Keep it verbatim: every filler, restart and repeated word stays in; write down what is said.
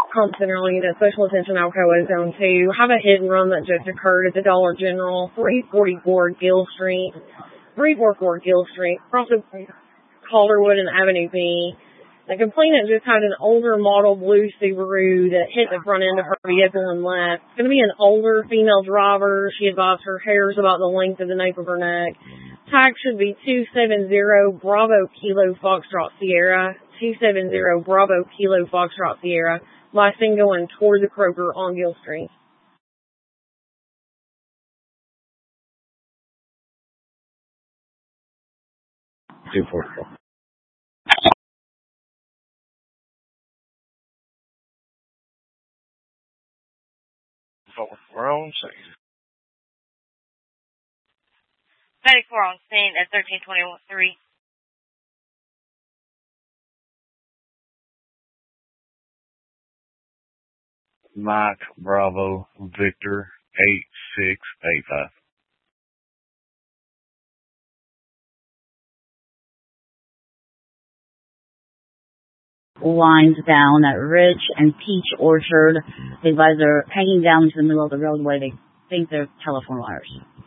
constantly that special attention Alcoa Zone two. Have a hit and run that just occurred at the Dollar General, three forty-four Gill Street, three forty-four Gill Street, across the Calderwood and Avenue B. The complainant just had an older model blue Subaru that hit the front end of her vehicle and left. It's going to be an older female driver. She advised her hair's about the length of the nape of her neck. Tag should be two seven zero Bravo Kilo Foxtrot Sierra, two seven zero Bravo Kilo Foxtrot Sierra. Last thing going toward the Kroger on Gill Street. two forty-four. We're on scene. ninety-four on scene at thirteen twenty-three. Mike Bravo Victor eight six eight five. Lines down at Rich and Peach Orchard. They guys are hanging down into the middle of the roadway. They think they're telephone wires.